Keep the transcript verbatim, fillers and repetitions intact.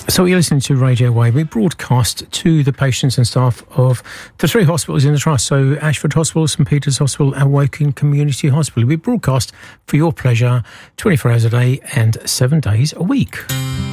So you're listening to Radio Wave. We broadcast to the patients and staff of the three hospitals in the Trust, so Ashford Hospital, St Peter's Hospital and Woking Community Hospital. We broadcast for your pleasure twenty-four hours a day and seven days a week.